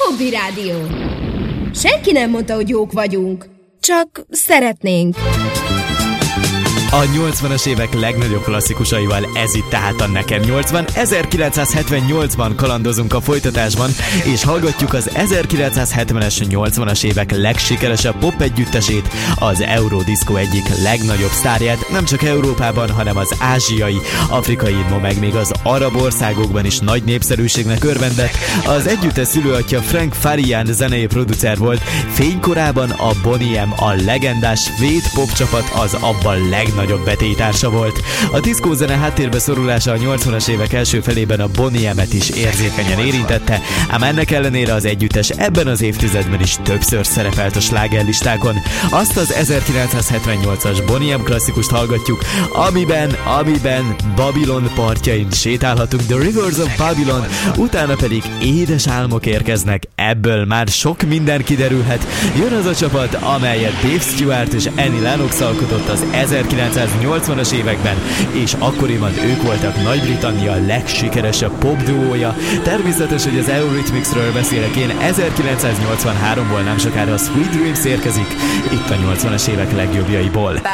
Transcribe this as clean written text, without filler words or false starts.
Hobby Rádió. Senki nem mondta, hogy jók vagyunk. Csak szeretnénk. A 80-as évek legnagyobb klasszikusaival ez itt tehát a Nekem 80. 1978-ban kalandozunk a folytatásban, és hallgatjuk az 1970-es, 80-as évek legsikeresebb pop együttesét, az Eurodisco egyik legnagyobb sztárját, nem csak Európában, hanem az ázsiai, afrikai, no meg még az arab országokban is nagy népszerűségnek örvendett. Az együttes szülőatja Frank Farian zenei producer volt, fénykorában a Boney M, a legendás svéd popcsapat az abban legnagyobb betétársa volt. A diszkózene háttérbe szorulása a 80-as évek első felében a Boney M-et is érzékenyen érintette, ám ennek ellenére az együttes ebben az évtizedben is többször szerepelt a slágerlistákon. Azt az 1978-as Boney M klasszikust hallgatjuk, amiben Babylon partjain sétálhatunk, The Rivers of Babylon, utána pedig édes álmok érkeznek, ebből már sok minden kiderülhet. Jön az a csapat, amelyet Dave Stewart és Annie Lennox alkotott az 1980-as években, és akkoriban ők voltak Nagy-Britannia legsikeresebb popduója. Természetes, hogy az Eurythmicsről beszélek én, 1983-ból nem sokára a Sweet Dreams érkezik, itt a 80-as évek legjobbjaiból.